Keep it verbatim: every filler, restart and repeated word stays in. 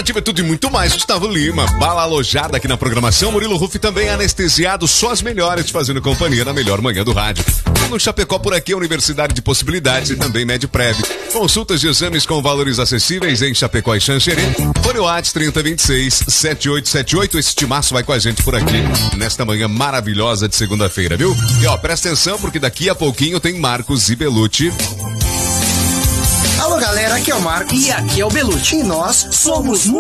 Nativa é tudo e muito mais. Gustavo Lima, bala alojada aqui na programação. Murilo Ruff também anestesiado. Só as melhores fazendo companhia na melhor manhã do rádio. No Chapecó por aqui, a Universidade de Possibilidades e também MedPrev. Consultas de exames com valores acessíveis em Chapecó e Xanxerê. Fone Whats trinta, vinte e seis, setenta e oito setenta e oito. Esse timaço vai com a gente por aqui nesta manhã maravilhosa de segunda-feira, viu? E ó, presta atenção porque daqui a pouquinho tem Marcos e Belucci. Alô galera, aqui é o Marcos. E aqui é o Belucci. E nós somos